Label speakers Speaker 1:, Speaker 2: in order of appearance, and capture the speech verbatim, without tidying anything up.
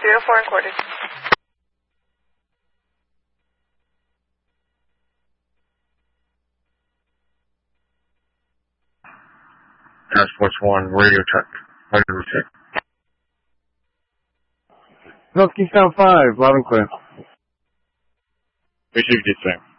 Speaker 1: three oh four recorded.
Speaker 2: Task Force one, radio check. Radio check.
Speaker 3: Husky Sound five, loud and clear.
Speaker 2: Received it, sir.